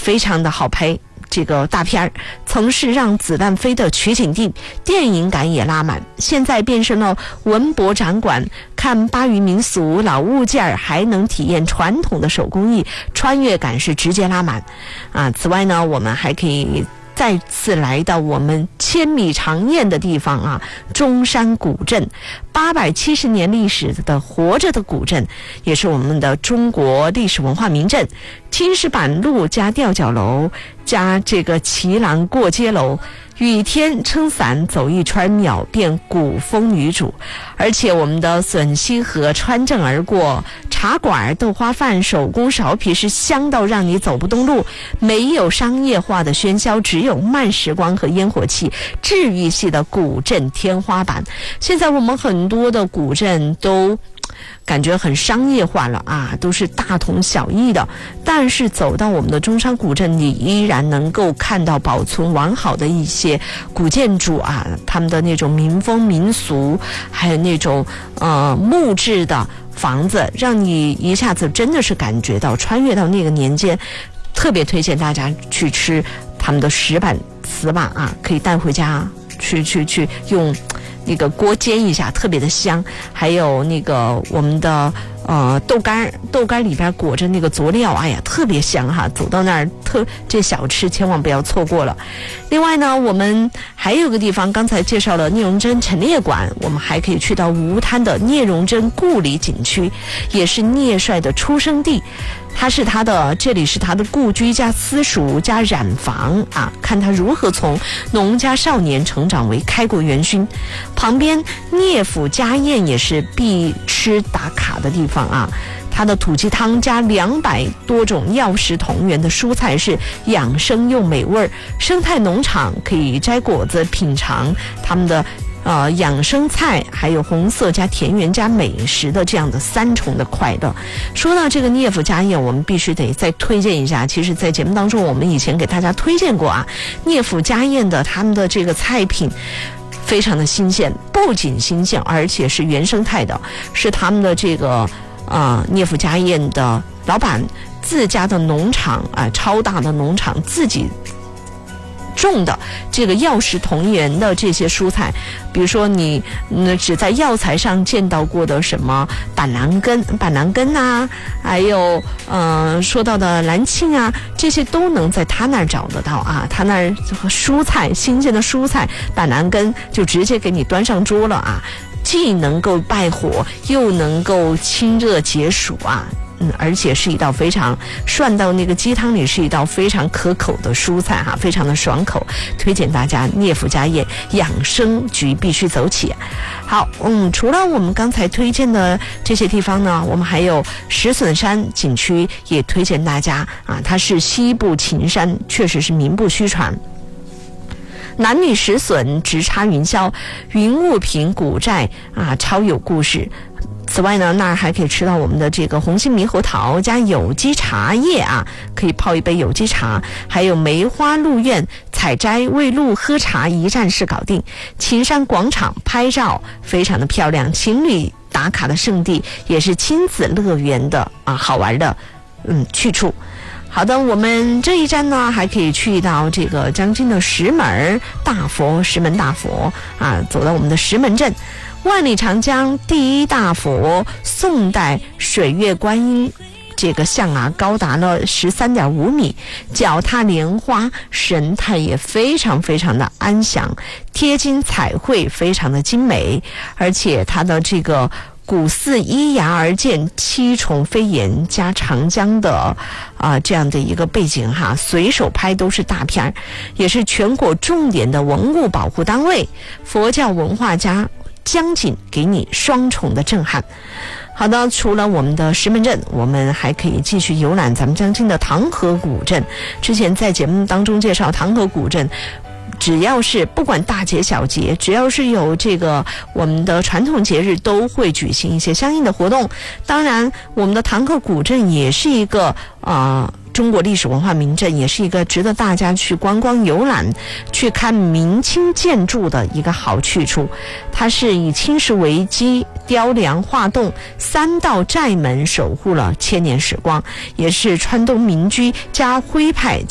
非常的好拍。这个大片儿曾是让子弹飞的取景地，电影感也拉满，现在变成了文博展馆，看巴渝民俗老物件，还能体验传统的手工艺，穿越感是直接拉满啊！此外呢，我们还可以再次来到我们千里长堰的地方啊，中山古镇，870年历史的活着的古镇，也是我们的中国历史文化名镇。青石板路加吊脚楼加这个骑廊过街楼，雨天撑伞走一圈，秒变古风女主。而且我们的笋溪河穿镇而过，茶馆、豆花饭、手工苕皮是香到让你走不动路，没有商业化的喧嚣，只有慢时光和烟火气，治愈系的古镇天花板。现在我们很多的古镇都感觉很商业化了啊，都是大同小异的，但是走到我们的中山古镇里，依然能够看到保存完好的一些古建筑啊，他们的那种民风民俗，还有那种木质的房子，让你一下子真的是感觉到穿越到那个年间。特别推荐大家去吃他们的石板糍粑啊，可以带回家去用那个锅煎一下，特别的香。还有那个我们的豆干里边裹着那个佐料，哎呀，特别香哈！走到那儿这小吃千万不要错过了。另外呢，我们还有个地方，刚才介绍了聂荣臻陈列馆，我们还可以去到吴滩的聂荣臻故里景区，也是聂帅的出生地。这里是他的故居加私塾加染坊啊，看他如何从农家少年成长为开国元勋。旁边聂府家宴也是必吃打卡的地方啊，它的土鸡汤加200多种药食同源的蔬菜是养生又美味。生态农场可以摘果子品尝他们的养生菜，还有红色加田园加美食的这样的3重的快乐。说到这个聂府家宴，我们必须得再推荐一下，其实在节目当中我们以前给大家推荐过啊，聂府家宴的他们的这个菜品非常的新鲜，不仅新鲜，而且是原生态的，是他们的这个聂府家宴的老板自家的农场啊，超大的农场自己种的这个药食同源的这些蔬菜，比如说你只在药材上见到过的什么板蓝根啊，还有说到的蓝沁啊，这些都能在他那儿找得到啊。他那儿蔬菜新鲜的蔬菜板蓝根就直接给你端上桌了啊，既能够败火，又能够清热解暑啊。而且是一道非常涮到那个鸡汤里，是一道非常可口的蔬菜哈，非常的爽口，推荐大家聂府家宴养生局必须走起。好，除了我们刚才推荐的这些地方呢，我们还有石笋山景区也推荐大家啊，它是西部秦山，确实是名不虚传。男女石笋直插云霄，云雾坪古寨啊，超有故事。此外呢，那儿还可以吃到我们的这个红心猕猴桃加有机茶叶啊，可以泡一杯有机茶，还有梅花鹿苑采摘喂鹿喝茶一站式搞定。秦山广场拍照非常的漂亮，情侣打卡的圣地，也是亲子乐园的好玩的去处。好的，我们这一站呢还可以去到这个将近的石门大佛啊，走到我们的石门镇。万里长江第一大佛宋代水月观音这个像啊，高达了13.5米，脚踏莲花，神态也非常非常的安详，贴金彩绘非常的精美，而且它的这个古寺依崖而建，7重飞檐加长江的这样的一个背景哈，随手拍都是大片，也是全国重点的文物保护单位，佛教文化加江景给你双重的震撼。好的，除了我们的石门镇，我们还可以继续游览咱们将近的唐河古镇。之前在节目当中介绍唐河古镇，只要是不管大节小节，只要是有这个我们的传统节日，都会举行一些相应的活动。当然我们的唐河古镇也是一个中国历史文化名镇，也是一个值得大家去观光游览，去看明清建筑的一个好去处。它是以青石为基，雕梁画栋，3道寨门守护了千年时光，也是川东民居加徽派